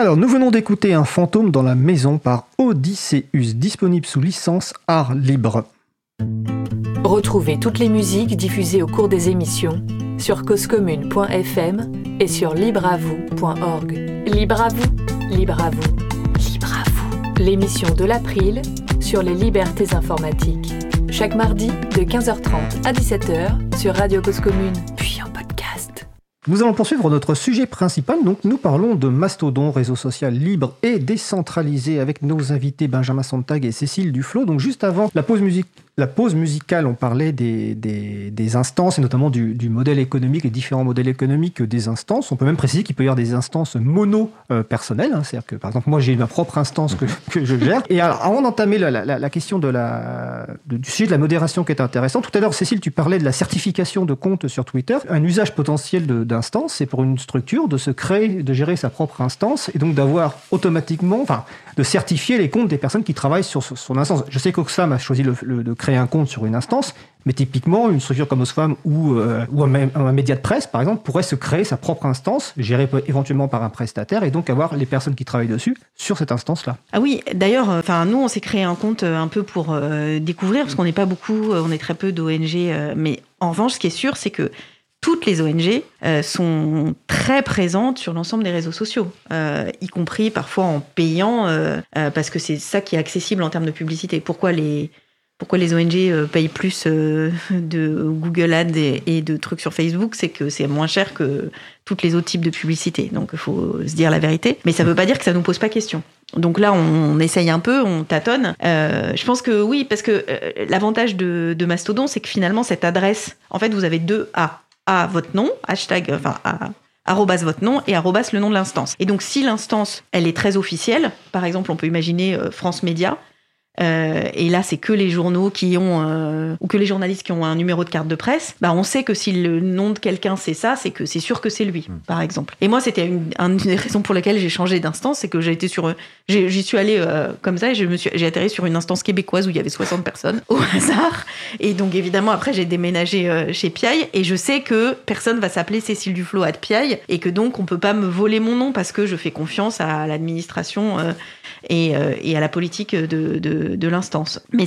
Alors, nous venons d'écouter Un fantôme dans la maison par Odysseus, disponible sous licence Art Libre. Retrouvez toutes les musiques diffusées au cours des émissions sur causecommune.fm et sur libreavou.org. Libre à vous, libre à vous, libre à vous. L'émission de l'April sur les libertés informatiques. Chaque mardi de 15h30 à 17h sur Radio Cause Commune, puis en podcast. Nous allons poursuivre notre sujet principal. Donc, nous parlons de Mastodon, réseau social libre et décentralisé, avec nos invités Benjamin Sontag et Cécile Duflot. Donc, juste avant la pause musicale, on parlait des instances et notamment du modèle économique, les différents modèles économiques des instances. On peut même préciser qu'il peut y avoir des instances mono-personnelles. C'est-à-dire que, par exemple, moi, j'ai ma propre instance que je gère. Et alors, avant d'entamer la question du sujet de la modération qui est intéressant, tout à l'heure, Cécile, tu parlais de la certification de comptes sur Twitter. Un usage potentiel d'instance, c'est pour une structure de se créer, de gérer sa propre instance et donc d'avoir automatiquement, de certifier les comptes des personnes qui travaillent sur son instance. Je sais qu'Oxfam a choisi de créer un compte sur une instance, mais typiquement, une structure comme Oxfam ou un média de presse, par exemple, pourrait se créer sa propre instance, gérée éventuellement par un prestataire, et donc avoir les personnes qui travaillent dessus sur cette instance-là. Ah oui, d'ailleurs, nous, on s'est créé un compte un peu pour découvrir, parce qu'on n'est pas beaucoup, on est très peu d'ONG, mais en revanche, ce qui est sûr, c'est que toutes les ONG sont très présentes sur l'ensemble des réseaux sociaux, y compris parfois en payant, parce que c'est ça qui est accessible en termes de publicité. Pourquoi les ONG payent plus de Google Ads et de trucs sur Facebook, c'est que c'est moins cher que tous les autres types de publicité. Donc, il faut se dire la vérité. Mais ça ne veut pas dire que ça ne nous pose pas question. Donc là, on essaye un peu, on tâtonne. Je pense que oui, parce que l'avantage de Mastodon, c'est que finalement, cette adresse, en fait, vous avez deux A. A, votre nom, arrobas votre nom et arrobas le nom de l'instance. Et donc, si l'instance, elle est très officielle, par exemple, on peut imaginer France Média, et là, c'est que les journaux qui ont ou que les journalistes qui ont un numéro de carte de presse. On sait que si le nom de quelqu'un c'est ça, c'est que c'est sûr que c'est lui, par exemple. Et moi, c'était une des raisons pour lesquelles j'ai changé d'instance, c'est que j'y suis allée comme ça et j'ai atterri sur une instance québécoise où il y avait 60 personnes au hasard. Et donc évidemment, après, j'ai déménagé chez Piaille et je sais que personne va s'appeler Cécile Duflot @, et que donc on peut pas me voler mon nom parce que je fais confiance à l'administration et à la politique de l'instance. Mais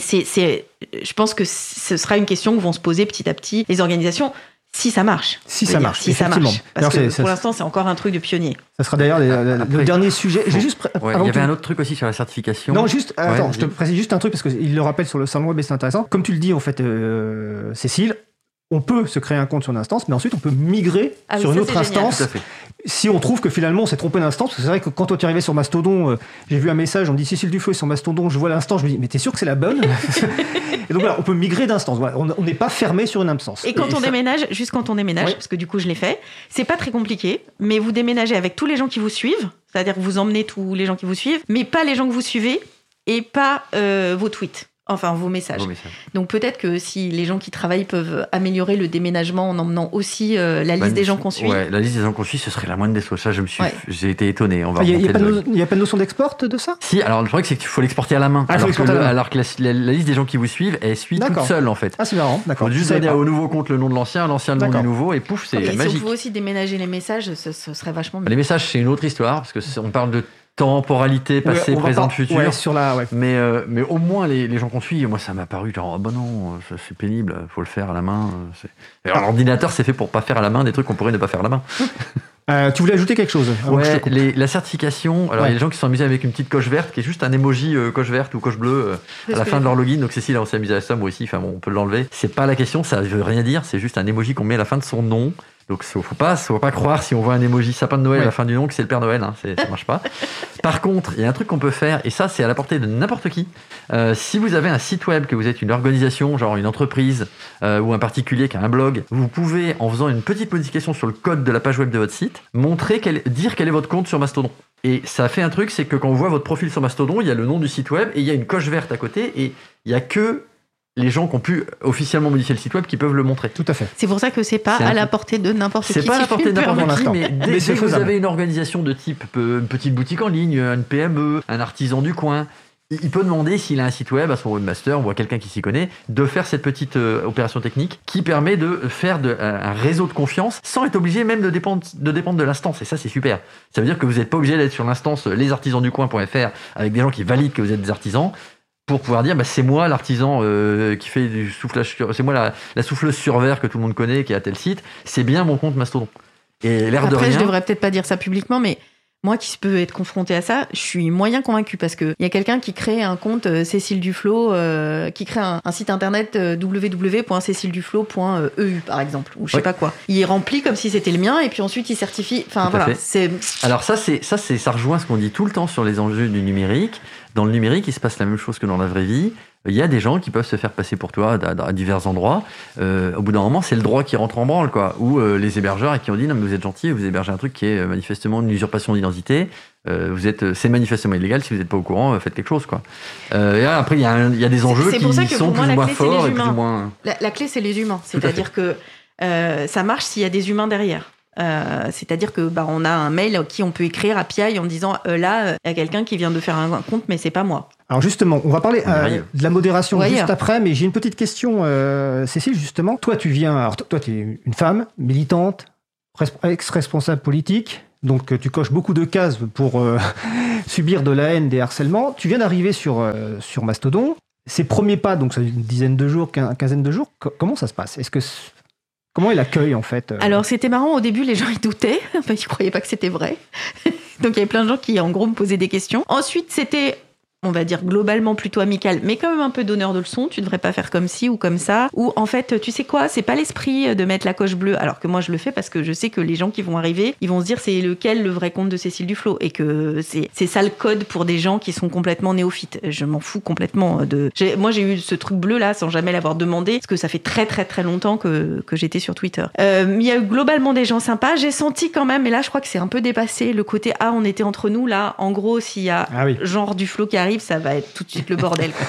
je pense que ce sera une question que vont se poser petit à petit les organisations, si ça marche. Si ça marche. Parce que pour l'instant, c'est encore un truc de pionnier. Ça sera d'ailleurs le dernier sujet. Il y avait un autre truc aussi sur la certification. Non, attends, je te précise juste un truc parce qu'il le rappelle sur le salon web et c'est intéressant. Comme tu le dis, en fait, Cécile, on peut se créer un compte sur une instance, mais ensuite on peut migrer sur une autre instance si on trouve que finalement on s'est trompé d'instance. Parce que c'est vrai que quand tu es arrivé sur Mastodon, j'ai vu un message, on dit Cécile Duflot est sur Mastodon, je vois l'instance, je me dis mais t'es sûr que c'est la bonne? Et donc voilà, on peut migrer d'instance. Voilà, on n'est pas fermé sur une instance. Et quand on déménage, parce que du coup je l'ai fait, c'est pas très compliqué, mais vous déménagez avec tous les gens qui vous suivent, c'est-à-dire que vous emmenez tous les gens qui vous suivent, mais pas les gens que vous suivez et pas vos tweets. Enfin, vos messages. Donc peut-être que si les gens qui travaillent peuvent améliorer le déménagement en emmenant aussi la liste des gens qu'on suit. Ouais, la liste des gens qu'on suit, ce serait la moindre des choses. Ça, j'ai été étonné. Il n'y a pas de notion d'export de ça? Si, alors le problème, c'est qu'il faut l'exporter à la main. Alors que la liste des gens qui vous suivent, elle suit toute seule, en fait. Ah, c'est marrant, d'accord. Il faut juste donner au nouveau compte le nom de l'ancien, à l'ancien le nom du nouveau, et pouf, c'est magique. Si on pouvait aussi déménager les messages, ce serait vachement bien. Les messages, c'est une autre histoire, parce qu'on parle de temporalité, passé, présent, futur. Mais au moins, les gens qu'on suit, moi, ça m'a paru genre, non, c'est pénible, faut le faire à la main. Alors, l'ordinateur, c'est fait pour pas faire à la main des trucs qu'on pourrait ne pas faire à la main. Tu voulais ajouter quelque chose? La certification. Alors, il y a des gens qui sont amusés avec une petite coche verte, qui est juste un emoji coche verte ou coche bleue à la fin de leur login. Donc, Cécile, on s'est amusé à ça, moi aussi. Enfin, bon, on peut l'enlever. C'est pas la question, ça veut rien dire. C'est juste un emoji qu'on met à la fin de son nom. Donc, faut pas croire, si on voit un emoji sapin de Noël à la fin du nom, que c'est le Père Noël. Ça marche pas. Par contre, il y a un truc qu'on peut faire, et ça, c'est à la portée de n'importe qui. Si vous avez un site web, que vous êtes une organisation, genre une entreprise, ou un particulier qui a un blog, vous pouvez, en faisant une petite modification sur le code de la page web de votre site, dire quel est votre compte sur Mastodon. Et ça fait un truc, c'est que quand on voit votre profil sur Mastodon, il y a le nom du site web, et il y a une coche verte à côté, et il y a que les gens qui ont pu officiellement modifier le site web qui peuvent le montrer. Tout à fait. C'est pour ça que c'est pas à la portée de n'importe qui. C'est pas à la portée de n'importe qui, mais dès que vous avez une organisation de type une petite boutique en ligne, une PME, un artisan du coin, il peut demander, s'il a un site web à son webmaster ou à quelqu'un qui s'y connaît, de faire cette petite opération technique qui permet de faire un réseau de confiance sans être obligé même de dépendre de l'instance. Et ça, c'est super. Ça veut dire que vous n'êtes pas obligé d'être sur l'instance lesartisansducoin.fr avec des gens qui valident que vous êtes des artisans pour pouvoir dire c'est moi l'artisan qui fait du soufflage, c'est moi la souffleuse sur verre que tout le monde connaît qui est à tel site, c'est bien mon compte Mastodon. Et l'air de rien... Après, je devrais peut-être pas dire ça publiquement, mais moi qui peux être confrontée à ça, je suis moyen convaincue parce qu'il y a quelqu'un qui crée un compte Cécile Duflo, qui crée un site internet www.cécileduflo.eu par exemple, ou je sais pas quoi. Il est rempli comme si c'était le mien et puis ensuite il certifie. Enfin voilà. Alors ça rejoint ce qu'on dit tout le temps sur les enjeux du numérique. Dans le numérique, il se passe la même chose que dans la vraie vie. Il y a des gens qui peuvent se faire passer pour toi à divers endroits. Au bout d'un moment, c'est le droit qui rentre en branle, quoi. Ou les hébergeurs qui ont dit non, mais vous êtes gentil, vous hébergez un truc qui est manifestement une usurpation d'identité. C'est manifestement illégal. Si vous n'êtes pas au courant, faites quelque chose, quoi. Et là, après, il y a des enjeux qui sont plus ou moins forts et plus ou moins. La clé, c'est les humains. C'est-à-dire que ça marche s'il y a des humains derrière. C'est-à-dire que on a un mail qui on peut écrire à PI en disant il y a quelqu'un qui vient de faire un compte mais c'est pas moi. Alors justement, on va parler de la modération juste après, mais j'ai une petite question, Cécile, justement. Toi, tu es une femme militante, ex-responsable politique, donc tu coches beaucoup de cases pour subir de la haine, des harcèlements. Tu viens d'arriver sur Mastodon. Ces premiers pas, donc ça fait une dizaine de jours, quinzaine de jours, comment ça se passe ? Comment est l'accueil, en fait Alors, c'était marrant. Au début, les gens, ils doutaient. Enfin, ils croyaient pas que c'était vrai. Donc, il y avait plein de gens qui, en gros, me posaient des questions. Ensuite, c'était, on va dire, globalement plutôt amical, mais quand même un peu donneur de leçons. Tu devrais pas faire comme ci ou comme ça. Ou, en fait, tu sais quoi, c'est pas l'esprit de mettre la coche bleue. Alors que moi, je le fais parce que je sais que les gens qui vont arriver, ils vont se dire c'est le vrai compte de Cécile Duflo. Et que c'est ça le code pour des gens qui sont complètement néophytes. Je m'en fous complètement Moi, j'ai eu ce truc bleu là sans jamais l'avoir demandé parce que ça fait très très très longtemps que j'étais sur Twitter. Il y a eu globalement des gens sympas. J'ai senti quand même, et là, je crois que c'est un peu dépassé, le côté on était entre nous là. En gros, s'il y a genre Duflo qui arrive, ça va être tout de suite le bordel, quoi.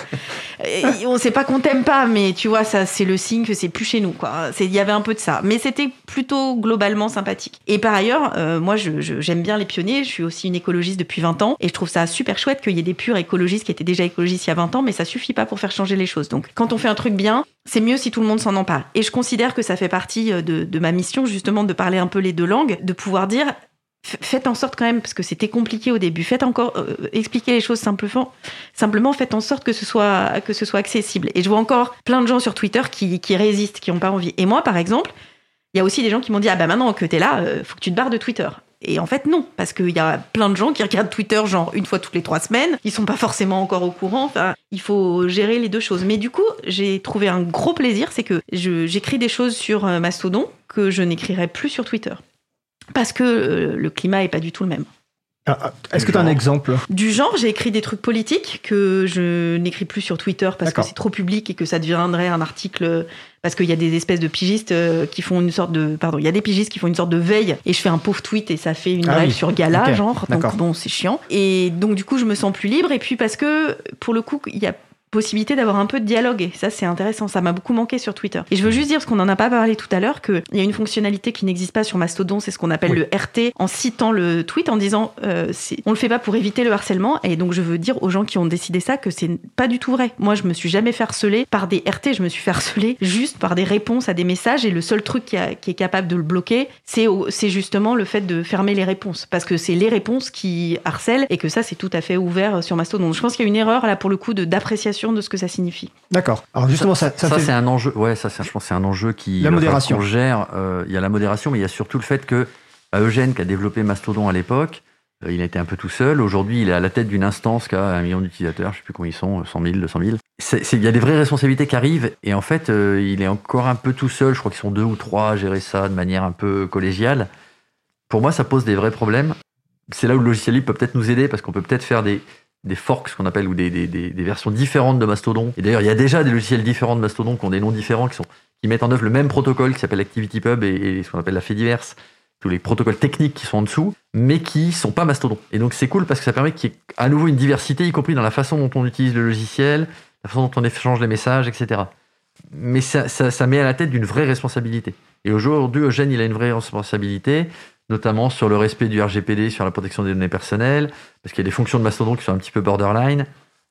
On sait pas qu'on t'aime pas, mais tu vois, ça, c'est le signe que c'est plus chez nous, quoi. Il y avait un peu de ça. Mais c'était plutôt globalement sympathique. Et par ailleurs, moi, j'aime bien les pionniers. Je suis aussi une écologiste depuis 20 ans. Et je trouve ça super chouette qu'il y ait des purs écologistes qui étaient déjà écologistes il y a 20 ans, mais ça suffit pas pour faire changer les choses. Donc, quand on fait un truc bien, c'est mieux si tout le monde s'en empare. Et je considère que ça fait partie de ma mission, justement, de parler un peu les deux langues, de pouvoir dire... Faites en sorte quand même, parce que c'était compliqué au début, expliquer les choses simplement faites en sorte que ce soit accessible. Et je vois encore plein de gens sur Twitter qui résistent, qui n'ont pas envie. Et moi, par exemple, il y a aussi des gens qui m'ont dit maintenant que t'es là, faut que tu te barres de Twitter. Et en fait, non, parce qu'il y a plein de gens qui regardent Twitter genre une fois toutes les 3 semaines, ils sont pas forcément encore au courant, enfin, il faut gérer les deux choses. Mais du coup, j'ai trouvé un gros plaisir, c'est que j'écris des choses sur Mastodon que je n'écrirai plus sur Twitter. Parce que le climat est pas du tout le même. Est-ce que tu as un exemple ? Du genre, j'ai écrit des trucs politiques que je n'écris plus sur Twitter parce que c'est trop public et que ça deviendrait un article... Parce qu'il y a des espèces de pigistes qui font une sorte de... Pardon, il y a des pigistes qui font une sorte de veille et je fais un pauvre tweet et ça fait une règle sur Gala, genre. Donc bon, c'est chiant. Et donc du coup, je me sens plus libre. Et puis parce que, pour le coup, il y a possibilité d'avoir un peu de dialogue. Et ça, c'est intéressant. Ça m'a beaucoup manqué sur Twitter. Et je veux juste dire, parce qu'on n'en a pas parlé tout à l'heure, qu'il y a une fonctionnalité qui n'existe pas sur Mastodon, c'est ce qu'on appelle le RT, en citant le tweet, en disant on le fait pas pour éviter le harcèlement. Et donc, je veux dire aux gens qui ont décidé ça que c'est pas du tout vrai. Moi, je me suis jamais fait harceler par des RT, je me suis fait harceler juste par des réponses à des messages. Et le seul truc qui est capable de le bloquer, c'est justement le fait de fermer les réponses. Parce que c'est les réponses qui harcèlent et que ça, c'est tout à fait ouvert sur Mastodon. Donc, je pense qu'il y a une erreur, là, pour le coup, d'appréciation de ce que ça signifie. D'accord. Alors justement, ça fait... c'est un enjeu. Ouais, ça, je pense, que c'est un enjeu qui. La modération. Qu'on gère. Il y a la modération, mais il y a surtout le fait que Eugène, qui a développé Mastodon à l'époque, il a été un peu tout seul. Aujourd'hui, il est à la tête d'une instance qui a 1 million d'utilisateurs. Je ne sais plus combien ils sont, 100 000, 200 000. Il y a des vraies responsabilités qui arrivent, et en fait, il est encore un peu tout seul. Je crois qu'ils sont 2 ou 3 à gérer ça de manière un peu collégiale. Pour moi, ça pose des vrais problèmes. C'est là où le logiciel libre peut peut-être nous aider, parce qu'on peut peut-être faire des forks, ce qu'on appelle, ou des versions différentes de Mastodon. Et d'ailleurs, il y a déjà des logiciels différents de Mastodon qui ont des noms différents, qui mettent en œuvre le même protocole qui s'appelle ActivityPub et ce qu'on appelle la Fediverse, tous les protocoles techniques qui sont en dessous, mais qui sont pas Mastodon. Et donc, c'est cool parce que ça permet qu'il y ait à nouveau une diversité, y compris dans la façon dont on utilise le logiciel, la façon dont on échange les messages, etc. Mais ça met à la tête d'une vraie responsabilité. Et aujourd'hui, Eugène, il a une vraie responsabilité, notamment sur le respect du RGPD, sur la protection des données personnelles, parce qu'il y a des fonctions de Mastodon qui sont un petit peu borderline.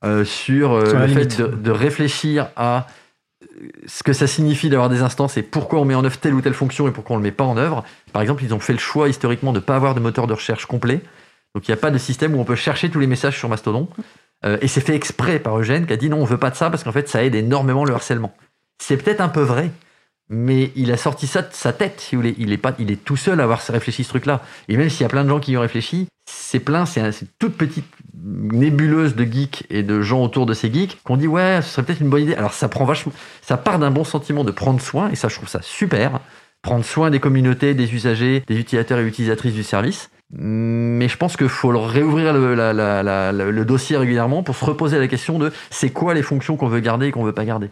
sur le fait de réfléchir à ce que ça signifie d'avoir des instances et pourquoi on met en œuvre telle ou telle fonction et pourquoi on ne le met pas en œuvre. Par exemple, ils ont fait le choix historiquement de ne pas avoir de moteur de recherche complet. Donc il n'y a pas de système où on peut chercher tous les messages sur Mastodon. Et c'est fait exprès par Eugène qui a dit non, on ne veut pas de ça parce qu'en fait ça aide énormément le harcèlement. C'est peut-être un peu vrai, mais il a sorti ça de sa tête, si vous voulez. Il est tout seul à avoir réfléchi ce truc-là. Et même s'il y a plein de gens qui y ont réfléchi, c'est une toute petite nébuleuse de geeks et de gens autour de ces geeks qu'on dit ouais, ce serait peut-être une bonne idée. Alors ça part d'un bon sentiment de prendre soin, et ça je trouve ça super. Prendre soin des communautés, des usagers, des utilisateurs et utilisatrices du service. Mais je pense qu'il faut réouvrir le dossier régulièrement pour se reposer la question de c'est quoi les fonctions qu'on veut garder et qu'on veut pas garder.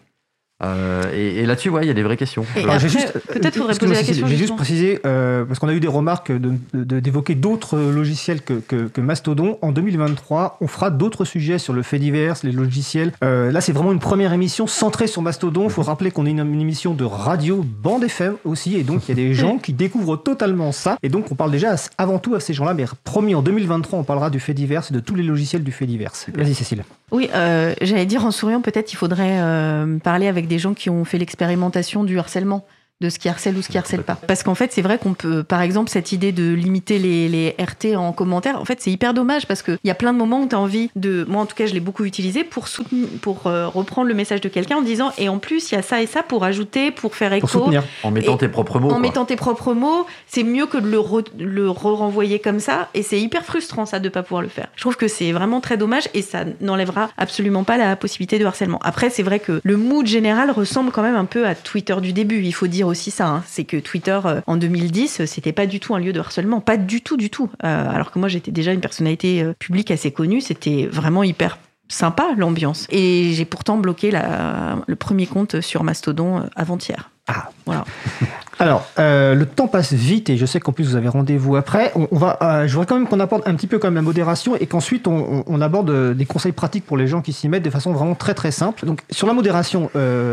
Et là-dessus, il y a des vraies questions. Peut-être faudrait poser la question. J'ai juste précisé, parce qu'on a eu des remarques d'évoquer d'autres logiciels que Mastodon. En 2023, on fera d'autres sujets sur le fait divers, les logiciels. Là, c'est vraiment une première émission centrée sur Mastodon. Il faut rappeler qu'on est une émission de radio bande FM aussi, et donc il y a des gens qui découvrent totalement ça. Et donc, on parle déjà avant tout à ces gens-là, mais promis, en 2023, on parlera du fait divers et de tous les logiciels du fait divers. Vas-y, Cécile. Oui, j'allais dire en souriant, peut-être il faudrait parler avec des gens qui ont fait l'expérimentation du harcèlement, de ce qui harcèle ou ce qui harcèle pas. Parce qu'en fait, c'est vrai qu'on peut, par exemple, cette idée de limiter les RT en commentaire, en fait, c'est hyper dommage parce qu'il y a plein de moments où tu as envie de... Moi, en tout cas, je l'ai beaucoup utilisé pour reprendre le message de quelqu'un en disant « Et en plus, il y a ça et ça pour ajouter, pour faire écho. » Pour soutenir. En mettant tes propres mots. En mettant tes propres mots, c'est mieux que de le renvoyer comme ça. Et c'est hyper frustrant, ça, de ne pas pouvoir le faire. Je trouve que c'est vraiment très dommage et ça n'enlèvera absolument pas la possibilité de harcèlement. Après, c'est vrai que le mood général ressemble quand même un peu à Twitter du début. Il faut dire aussi ça, hein. C'est que Twitter en 2010 c'était pas du tout un lieu de harcèlement, pas du tout, alors que moi j'étais déjà une personnalité publique assez connue, c'était vraiment hyper sympa l'ambiance, et j'ai pourtant bloqué le premier compte sur Mastodon avant-hier. Voilà. Alors, le temps passe vite et je sais qu'en plus vous avez rendez-vous après. Je voudrais quand même qu'on apporte un petit peu quand même la modération et qu'ensuite on aborde des conseils pratiques pour les gens qui s'y mettent de façon vraiment très très simple. Donc sur la modération,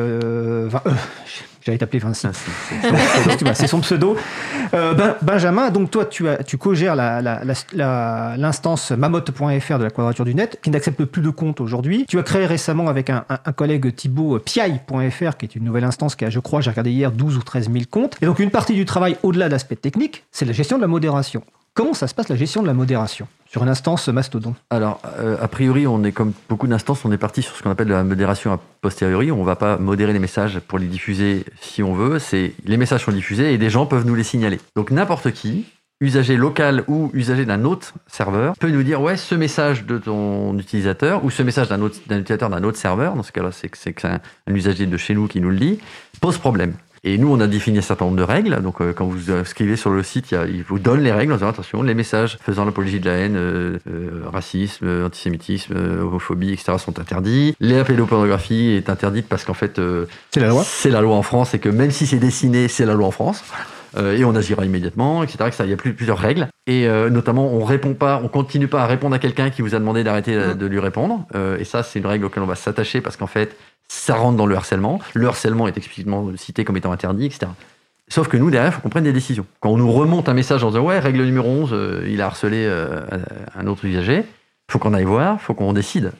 j'allais t'appeler Vinci. C'est son pseudo. Benjamin, donc toi tu co-gères l'instance mamotte.fr de la Quadrature du Net, qui n'accepte plus de comptes aujourd'hui. Tu as créé récemment avec un collègue Thibaut Piaille.fr, qui est une nouvelle instance qui a, je crois, j'ai regardé hier, 12 ou 13 000 comptes. Et donc une partie du travail, au-delà d'aspects techniques, c'est la gestion de la modération. Comment ça se passe, la gestion de la modération sur une instance Mastodon? Alors, a priori, on est comme beaucoup d'instances, on est parti sur ce qu'on appelle la modération a posteriori. On ne va pas modérer les messages pour les diffuser si on veut. Les messages sont diffusés et des gens peuvent nous les signaler. Donc n'importe qui, usager local ou usager d'un autre serveur, peut nous dire « Ouais, ce message de ton utilisateur ou ce message d'un utilisateur d'un autre serveur, dans ce cas-là, c'est que c'est un usager de chez nous qui nous le dit, pose problème. » Et nous, on a défini un certain nombre de règles. Donc, quand vous inscrivez sur le site, il vous donne les règles en disant attention, les messages faisant l'apologie de la haine, racisme, antisémitisme, homophobie, etc. sont interdits. La pédopornographie est interdite parce qu'en fait, c'est la loi. C'est la loi en France et que même si c'est dessiné, c'est la loi en France. Et on agira immédiatement, etc. Il y a plusieurs règles. Et notamment, on continue pas à répondre à quelqu'un qui vous a demandé d'arrêter de lui répondre. Et ça, c'est une règle auquel on va s'attacher parce qu'en fait, ça rentre dans le harcèlement. Le harcèlement est explicitement cité comme étant interdit, etc. Sauf que nous, derrière, il faut qu'on prenne des décisions. Quand on nous remonte un message en disant « Ouais, règle numéro 11, il a harcelé un autre usager », il faut qu'on aille voir, il faut qu'on décide.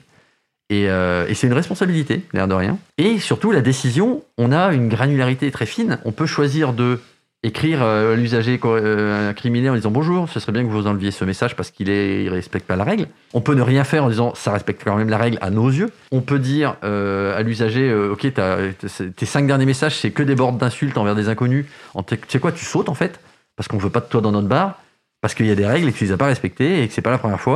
Et c'est une responsabilité, l'air de rien. Et surtout, la décision, on a une granularité très fine. On peut choisir de écrire à l'usager incriminé en disant « Bonjour, ce serait bien que vous enleviez ce message parce qu'il ne respecte pas la règle ». On peut ne rien faire en disant « Ça respecte quand même la règle à nos yeux ». On peut dire à l'usager « Ok, tes 5 derniers messages, c'est que des bords d'insultes envers des inconnus. Tu sais quoi, tu sautes en fait, parce qu'on ne veut pas de toi dans notre bar, parce qu'il y a des règles et que tu ne les as pas respectées et que ce n'est pas la première fois ».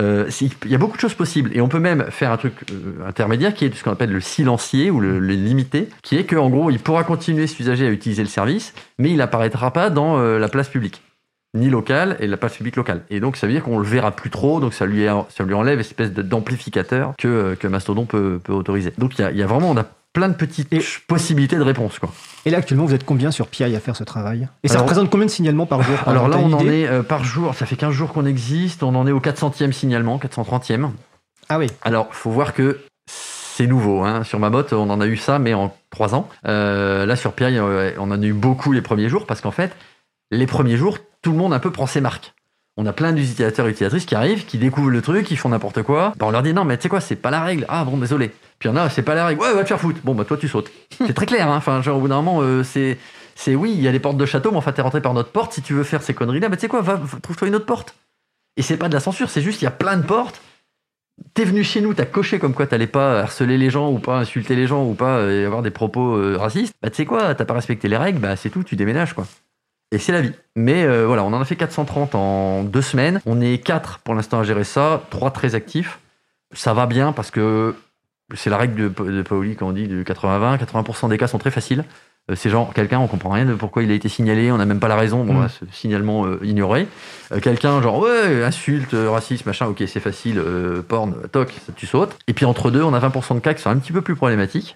Il y a beaucoup de choses possibles et on peut même faire un truc intermédiaire qui est ce qu'on appelle le silencier ou le limité, qui est qu'en gros il pourra continuer cet usager à utiliser le service mais il n'apparaîtra pas dans la place publique ni locale et la place publique locale, et donc ça veut dire qu'on le verra plus trop, donc ça lui enlève une espèce d'amplificateur que Mastodon peut autoriser. Donc il y a vraiment, on a plein de petites possibilités de réponse, quoi. Et là, actuellement, vous êtes combien sur PI à faire ce travail? Et ça représente combien de signalements par jour? Alors là, on en est par jour, ça fait 15 jours qu'on existe, on en est au 400e signalement, 430e. Ah oui. Alors, il faut voir que c'est nouveau. Hein. Sur Mamotte, on en a eu ça, mais en 3 ans. Là, sur PI, on en a eu beaucoup les premiers jours, parce qu'en fait, les premiers jours, tout le monde un peu prend ses marques. on a plein d'utilisateurs et utilisatrices qui arrivent, qui découvrent le truc, qui font n'importe quoi. On leur dit non, mais tu sais quoi, c'est pas la règle. Ah bon, désolé. Puis il y en a, c'est pas la règle. Ouais, va te faire foutre. Bon, bah toi, tu sautes. C'est très clair, hein. Enfin, genre, au bout d'un moment, c'est oui, il y a des portes de château, mais enfin, t'es rentré par notre porte. Si tu veux faire ces conneries-là, bah tu sais quoi, trouve-toi une autre porte. Et c'est pas de la censure, c'est juste, il y a plein de portes. T'es venu chez nous, t'as coché comme quoi t'allais pas harceler les gens, ou pas insulter les gens, ou pas avoir des propos racistes. Bah tu sais quoi, t'as pas respecté les règles, bah c'est tout, tu déménages, quoi. Et c'est la vie. Mais voilà, on en a fait 430 en 2 semaines. On est 4 pour l'instant à gérer ça, 3 très actifs. Ça va bien parce que c'est la règle de Paoli quand on dit de 80-20. 80% des cas sont très faciles. C'est genre, quelqu'un, on comprend rien de pourquoi il a été signalé, on n'a même pas la raison, bon, ce signalement ignoré. Quelqu'un, genre, ouais, insulte, racisme, machin, ok, c'est facile, porn, toc, ça, tu sautes. Et puis entre deux, on a 20% de cas qui sont un petit peu plus problématiques.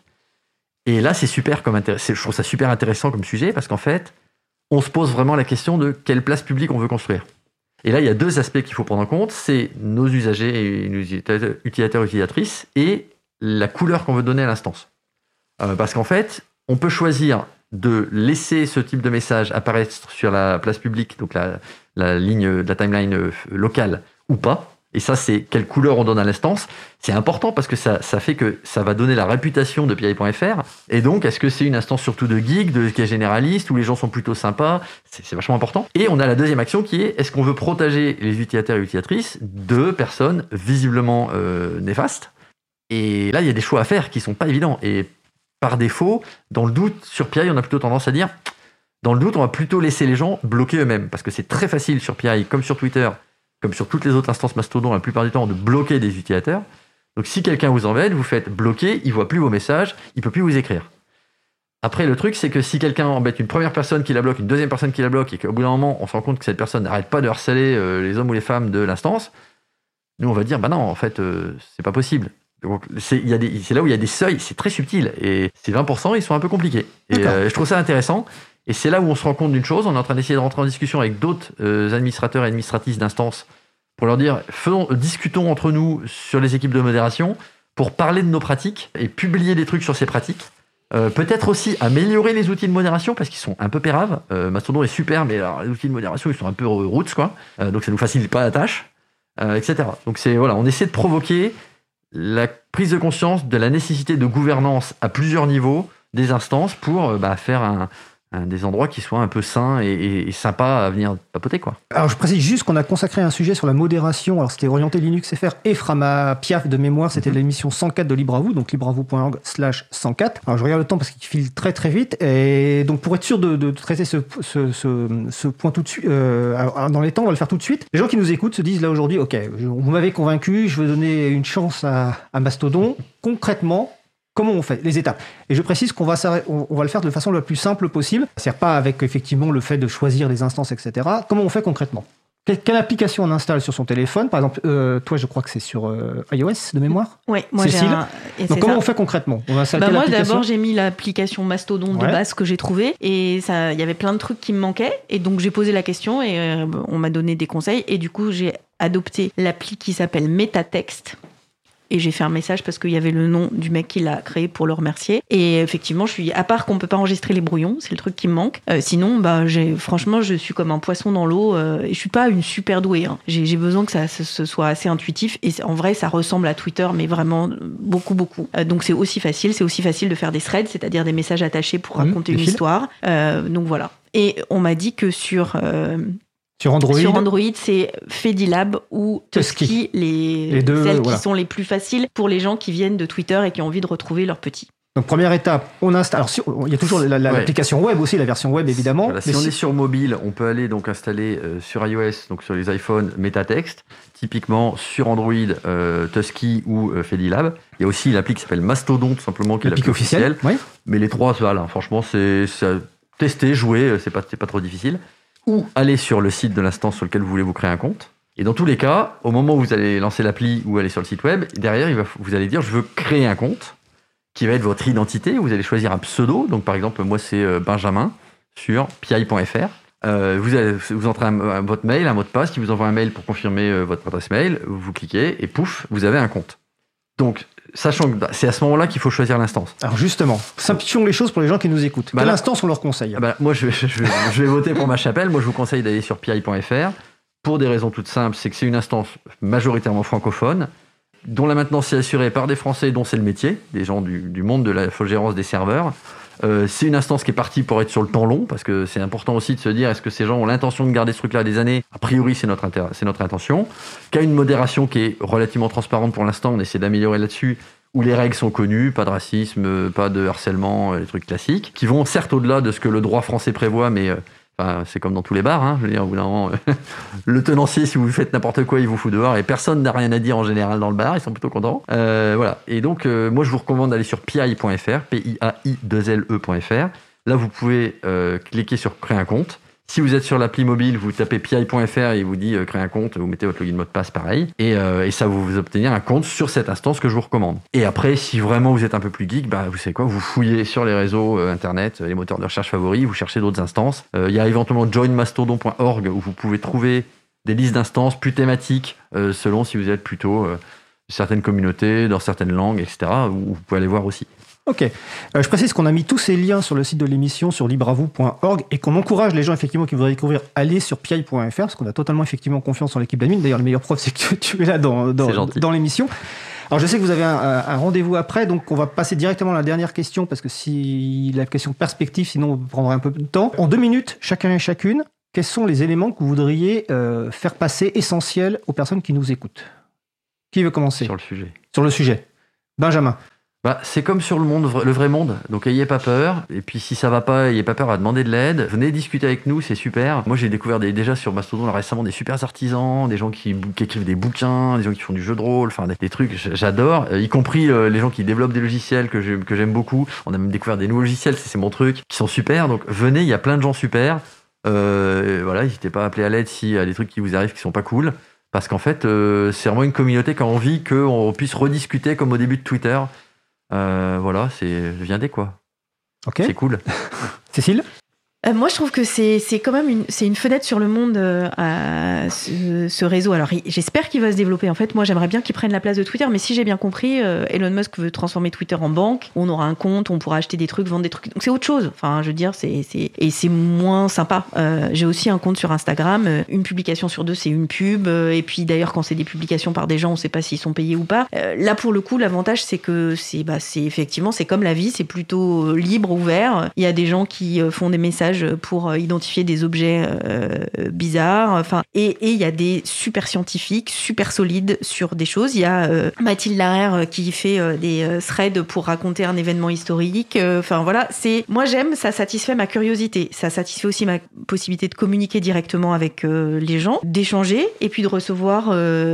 Et là, c'est super je trouve ça super intéressant comme sujet parce qu'en fait, on se pose vraiment la question de quelle place publique on veut construire. Et là, il y a 2 aspects qu'il faut prendre en compte, c'est nos usagers et nos utilisateurs, utilisatrices, et la couleur qu'on veut donner à l'instance. Parce qu'en fait, on peut choisir de laisser ce type de message apparaître sur la place publique, donc la ligne de la timeline locale, ou pas. Et ça, c'est quelle couleur on donne à l'instance. C'est important parce que ça fait que ça va donner la réputation de PI.fr. Et donc, est-ce que c'est une instance surtout de geek, qui est généraliste, où les gens sont plutôt sympas? C'est vachement important. Et on a la deuxième action qui est, est-ce qu'on veut protéger les utilisateurs et utilisatrices de personnes visiblement néfastes? Et là, il y a des choix à faire qui sont pas évidents. Et par défaut, dans le doute, sur PI, on a plutôt tendance à dire, dans le doute, on va plutôt laisser les gens bloquer eux-mêmes. Parce que c'est très facile sur PI, comme sur Twitter, comme sur toutes les autres instances Mastodon, la plupart du temps, de bloquer des utilisateurs. Donc si quelqu'un vous embête, vous faites bloquer, il ne voit plus vos messages, il ne peut plus vous écrire. Après, le truc, c'est que si quelqu'un embête une première personne qui la bloque, une deuxième personne qui la bloque, et qu'au bout d'un moment, on se rend compte que cette personne n'arrête pas de harceler les hommes ou les femmes de l'instance, nous, on va dire, bah non, en fait, c'est pas possible. Donc, c'est là où il y a des seuils, c'est très subtil. Et ces 20%, ils sont un peu compliqués. Et je trouve ça intéressant. Et c'est là où on se rend compte d'une chose, on est en train d'essayer de rentrer en discussion avec d'autres administrateurs et administratrices d'instances pour leur dire, discutons entre nous sur les équipes de modération pour parler de nos pratiques et publier des trucs sur ces pratiques. Peut-être aussi améliorer les outils de modération parce qu'ils sont un peu péraves. Mastodon est super, mais alors, les outils de modération, ils sont un peu roots, quoi. Donc ça nous facilite pas la tâche, etc. Donc voilà, on essaie de provoquer la prise de conscience de la nécessité de gouvernance à plusieurs niveaux des instances pour faire des endroits qui soient un peu sains et sympas à venir papoter, quoi. Alors je précise juste qu'on a consacré un sujet sur la modération. Alors c'était orienté Linux FR et Frama Piaf de mémoire. C'était l'émission 104 de Libre à vous, donc libreavou.org/104. Alors je regarde le temps parce qu'il file très très vite. Et donc pour être sûr de traiter ce point tout de suite, dans les temps, on va le faire tout de suite. Les gens qui nous écoutent se disent là aujourd'hui, ok, vous m'avez convaincu, je veux donner une chance à Mastodon. Concrètement, comment on fait les étapes? Et je précise qu'on va le faire de façon la plus simple possible. C'est-à-dire pas avec effectivement le fait de choisir les instances, etc. Comment on fait concrètement? Quelle application on installe sur son téléphone? Par exemple, toi, je crois que c'est sur iOS de mémoire. Oui, moi Cécile. Donc comment on fait concrètement? On va installer moi, l'application. d'abord, j'ai mis l'application Mastodon de base que j'ai trouvée et il y avait plein de trucs qui me manquaient. Et donc, j'ai posé la question et on m'a donné des conseils. Et du coup, j'ai adopté l'appli qui s'appelle MetaText. Et j'ai fait un message parce qu'il y avait le nom du mec qui l'a créé pour le remercier. Et effectivement, à part qu'on peut pas enregistrer les brouillons, c'est le truc qui me manque. Sinon, franchement, je suis comme un poisson dans l'eau et je suis pas une super douée. Hein. J'ai besoin que ce soit assez intuitif. Et en vrai, ça ressemble à Twitter, mais vraiment beaucoup, beaucoup. Donc c'est aussi facile de faire des threads, c'est-à-dire des messages attachés pour raconter une histoire. Donc voilà. Et on m'a dit que sur Android, c'est Fedilab ou Tusky, celles qui sont les plus faciles pour les gens qui viennent de Twitter et qui ont envie de retrouver leurs petits. Donc première étape, on installe. Alors il y a toujours l'application web aussi, la version web évidemment. Voilà, si on est sur mobile, on peut aller donc installer sur iOS, donc sur les iPhones, MetaText. Typiquement sur Android, Tusky ou Fedilab. Il y a aussi l'appli qui s'appelle Mastodon, tout simplement, qui est l'appli officielle. Oui. Mais les trois, voilà, franchement, c'est tester, jouer, c'est pas trop difficile. Ou aller sur le site de l'instance sur lequel vous voulez vous créer un compte. Et dans tous les cas, au moment où vous allez lancer l'appli ou aller sur le site web, derrière, vous allez dire « je veux créer un compte » qui va être votre identité. Vous allez choisir un pseudo. Donc, par exemple, moi, c'est Benjamin sur pi.fr. Vous entrez votre mail, un mot de passe qui vous envoie un mail pour confirmer votre adresse mail. Vous cliquez et pouf, vous avez un compte. Donc, sachant que c'est à ce moment-là qu'il faut choisir l'instance. Alors justement, simplifions les choses pour les gens qui nous écoutent. Quelle instance on leur conseille? Moi, je vais voter pour ma chapelle. Moi, je vous conseille d'aller sur pi.fr. pour des raisons toutes simples, c'est que c'est une instance majoritairement francophone, dont la maintenance est assurée par des Français dont c'est le métier, des gens du monde de la gérance des serveurs. C'est une instance qui est partie pour être sur le temps long, parce que c'est important aussi de se dire, est-ce que ces gens ont l'intention de garder ce truc-là des années ? A priori, c'est notre intention. Qui a une modération qui est relativement transparente pour l'instant, on essaie d'améliorer là-dessus, où les règles sont connues, pas de racisme, pas de harcèlement, les trucs classiques, qui vont certes au-delà de ce que le droit français prévoit, mais c'est comme dans tous les bars, hein, je veux dire, au bout d'un moment, le tenancier, si vous faites n'importe quoi, il vous fout dehors et personne n'a rien à dire en général dans le bar, ils sont plutôt contents. Voilà. Et donc, moi, je vous recommande d'aller sur pi.fr, PIAI2LE.fr. Là, vous pouvez cliquer sur créer un compte. Si vous êtes sur l'appli mobile, vous tapez pi.fr et il vous dit créer un compte, vous mettez votre login mot de passe pareil, et ça vous obtenir un compte sur cette instance que je vous recommande. Et après, si vraiment vous êtes un peu plus geek, vous savez quoi, vous fouillez sur les réseaux internet, les moteurs de recherche favoris, vous cherchez d'autres instances. Il y a éventuellement joinmastodon.org où vous pouvez trouver des listes d'instances plus thématiques selon si vous êtes plutôt certaines communautés, dans certaines langues, etc. où vous pouvez aller voir aussi. Ok. Je précise qu'on a mis tous ces liens sur le site de l'émission, sur libravou.org, et qu'on encourage les gens effectivement qui voudraient découvrir à aller sur pi.fr, parce qu'on a totalement effectivement confiance en l'équipe d'admin. D'ailleurs, le meilleur preuve, c'est que tu es là dans l'émission. Alors, je sais que vous avez un rendez-vous après, donc on va passer directement à la dernière question, parce que si la question perspective, sinon on prendrait un peu de temps. En 2 minutes, chacun et chacune, quels sont les éléments que vous voudriez faire passer essentiels aux personnes qui nous écoutent ? Qui veut commencer ? Sur le sujet. Benjamin. C'est comme sur le vrai monde, donc ayez pas peur, et puis si ça va pas, ayez pas peur à demander de l'aide, venez discuter avec nous, c'est super. Moi j'ai découvert déjà sur Mastodon récemment des super artisans, des gens qui écrivent des bouquins, des gens qui font du jeu de rôle, enfin des trucs, j'adore, y compris les gens qui développent des logiciels que j'aime beaucoup. On a même découvert des nouveaux logiciels, c'est mon truc, qui sont super, donc venez, il y a plein de gens super, voilà, n'hésitez pas à appeler à l'aide s'il y a des trucs qui vous arrivent qui sont pas cool, parce qu'en fait c'est vraiment une communauté qui a envie qu'on puisse rediscuter comme au début de Twitter. Voilà, viens des quoi. Ok. C'est cool. Cécile ? Moi, je trouve que c'est quand même une fenêtre sur le monde à ce réseau. Alors, j'espère qu'il va se développer. En fait, moi, j'aimerais bien qu'il prenne la place de Twitter. Mais si j'ai bien compris, Elon Musk veut transformer Twitter en banque. On aura un compte, on pourra acheter des trucs, vendre des trucs. Donc, c'est autre chose. Enfin, je veux dire, et c'est moins sympa. J'ai aussi un compte sur Instagram. Une publication sur 2, c'est une pub. Et puis, d'ailleurs, quand c'est des publications par des gens, on ne sait pas s'ils sont payés ou pas. Là, pour le coup, l'avantage, c'est que c'est effectivement, c'est comme la vie. C'est plutôt libre, ouvert. Il y a des gens qui font des messages pour identifier des objets bizarres. Et il y a des super scientifiques, super solides sur des choses. Il y a Mathilde Larère qui fait des threads pour raconter un événement historique. Voilà, moi j'aime, ça satisfait ma curiosité. Ça satisfait aussi ma possibilité de communiquer directement avec les gens, d'échanger et puis de recevoir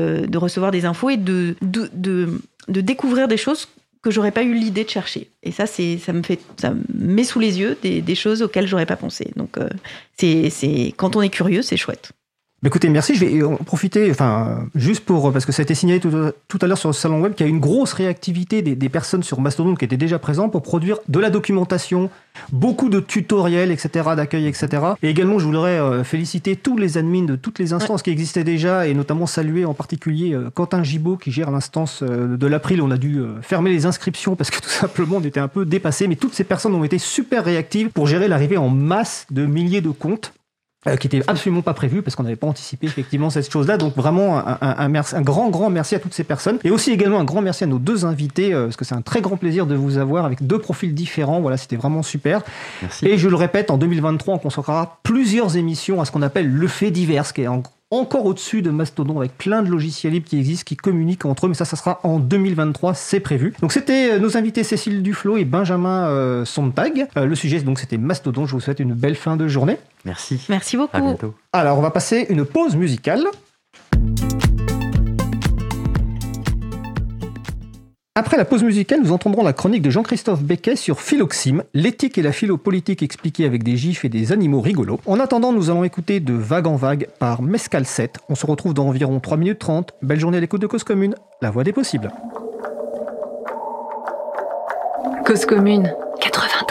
des infos et de découvrir des choses que j'aurais pas eu l'idée de chercher. Et ça me met sous les yeux des choses auxquelles j'aurais pas pensé. Donc, quand on est curieux, c'est chouette. Écoutez, merci. Je vais en profiter, juste parce que ça a été signalé tout à l'heure sur le salon web, qu'il y a une grosse réactivité des personnes sur Mastodon qui étaient déjà présentes pour produire de la documentation, beaucoup de tutoriels, etc., d'accueil, etc. Et également, je voudrais féliciter tous les admins de toutes les instances qui existaient déjà, et notamment saluer en particulier Quentin Gibaud qui gère l'instance de l'April. On a dû fermer les inscriptions parce que tout simplement on était un peu dépassés, mais toutes ces personnes ont été super réactives pour gérer l'arrivée en masse de milliers de comptes. Qui n'était absolument pas prévu parce qu'on n'avait pas anticipé effectivement cette chose-là. Donc vraiment un grand merci à toutes ces personnes. Et aussi également un grand merci à nos 2 invités parce que c'est un très grand plaisir de vous avoir avec 2 profils différents. Voilà, c'était vraiment super. Merci. Et je le répète, en 2023, on consacrera plusieurs émissions à ce qu'on appelle le fait divers, qui est encore au-dessus de Mastodon avec plein de logiciels libres qui existent, qui communiquent entre eux, mais ça sera en 2023, c'est prévu. Donc c'était nos invités Cécile Duflo et Benjamin Sontag. Le sujet donc c'était Mastodon. Je vous souhaite une belle fin de journée. Merci. Merci beaucoup. À bientôt. Alors on va passer une pause musicale. Après la pause musicale, nous entendrons la chronique de Jean-Christophe Becquet sur Philoxime, l'éthique et la philopolitique expliquée avec des gifs et des animaux rigolos. En attendant, nous allons écouter De Vague en Vague par Mescal 7. On se retrouve dans environ 3 minutes 30. Belle journée à l'écoute de Cause Commune, la voix des possibles. Cause Commune 93.